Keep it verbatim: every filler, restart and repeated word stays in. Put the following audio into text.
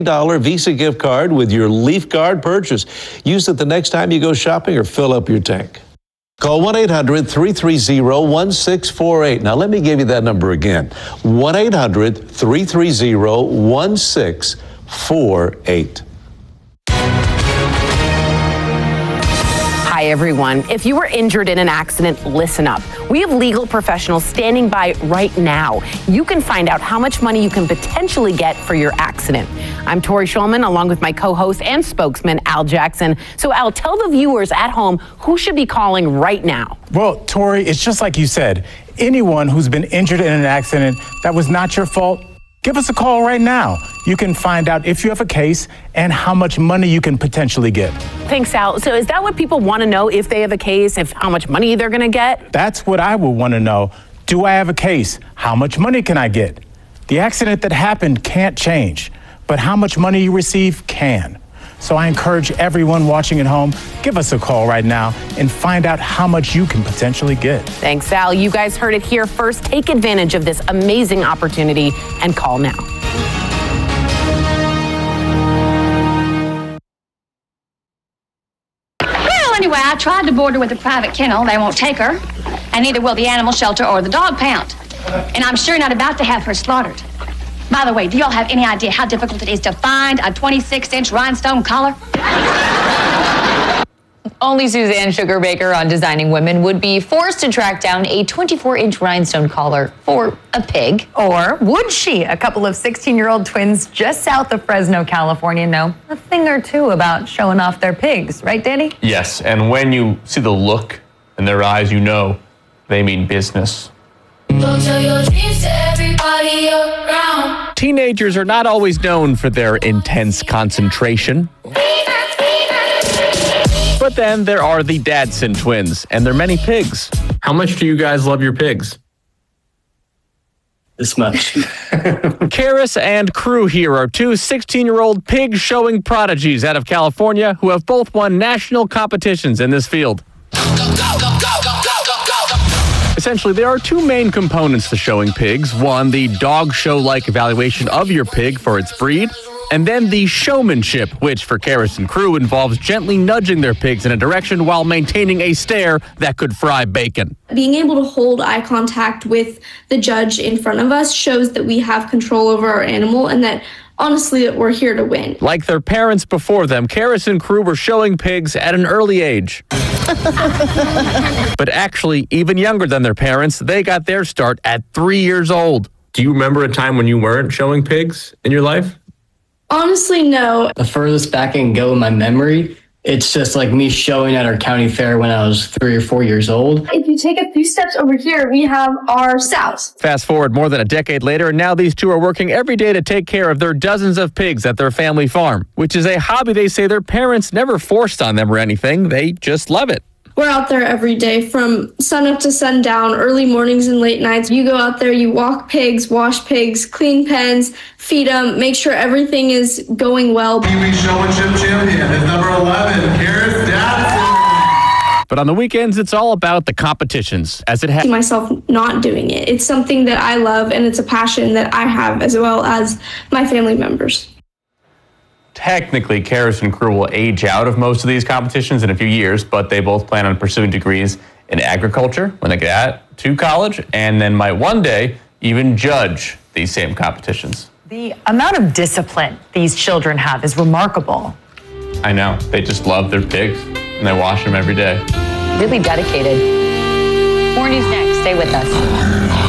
dollar Visa gift card with your Leaf Card purchase. Use it the next time you go shopping or fill up your tank. Call one eight hundred, three three zero, one six four eight. Now, let me give you that number again. one eight hundred, three three zero, one six four eight. Hi, everyone. If you were injured in an accident, listen up. We have legal professionals standing by right now. You can find out how much money you can potentially get for your accident. I'm Tori Schulman, along with my co-host and spokesman, Al Jackson. So, Al, tell the viewers at home who should be calling right now. Well, Tori, it's just like you said. Anyone who's been injured in an accident that was not your fault, give us a call right now. You can find out if you have a case and how much money you can potentially get. Thanks, Al. So is that what people want to know, if they have a case, if how much money they're going to get? That's what I would want to know. Do I have a case? How much money can I get? The accident that happened can't change, but how much money you receive can. So I encourage everyone watching at home, give us a call right now and find out how much you can potentially get. Thanks, Al. You guys heard it here first. Take advantage of this amazing opportunity and call now. Well, anyway, I tried to board her with a private kennel. They won't take her, and neither will the animal shelter or the dog pound. And I'm sure not about to have her slaughtered. By the way, do y'all have any idea how difficult it is to find a twenty-six inch rhinestone collar? Only Suzanne Sugarbaker on Designing Women would be forced to track down a twenty-four inch rhinestone collar for a pig. Or would she? A couple of sixteen-year-old twins just south of Fresno, California know a thing or two about showing off their pigs. Right, Danny? Yes, and when you see the look in their eyes, you know they mean business. Don't tell your dreams to everybody around. Teenagers are not always known for their intense concentration. But then there are the Dadson twins and their many pigs. How much do you guys love your pigs? This much. Karis and crew here are two sixteen-year-old pig showing prodigies out of California who have both won national competitions in this field. Essentially, there are two main components to showing pigs. One, the dog show-like evaluation of your pig for its breed. And then the showmanship, which for Karis and crew involves gently nudging their pigs in a direction while maintaining a stare that could fry bacon. Being able to hold eye contact with the judge in front of us shows that we have control over our animal and that, honestly, that we're here to win. Like their parents before them, Karis and crew were showing pigs at an early age. But actually, even younger than their parents, they got their start at three years old. Do you remember a time when you weren't showing pigs in your life? Honestly, no. The furthest back I can go in my memory, it's just like me showing at our county fair when I was three or four years old. If you take a few steps over here, we have our sows. Fast forward more than a decade later, and now these two are working every day to take care of their dozens of pigs at their family farm, which is a hobby they say their parents never forced on them or anything. They just love it. We're out there every day from sun up to sundown, early mornings and late nights. You go out there, you walk pigs, wash pigs, clean pens, feed them, make sure everything is going well. Kiwi Showmanship champion is number eleven, Karis Dadson. But on the weekends, it's all about the competitions, as it has. I see myself not doing it. It's something that I love, and it's a passion that I have, as well as my family members. Technically, Karis and crew will age out of most of these competitions in a few years, but they both plan on pursuing degrees in agriculture when they get to college, and then might one day even judge these same competitions. The amount of discipline these children have is remarkable. I know. They just love their pigs, and they wash them every day. Really dedicated. More news next. Stay with us.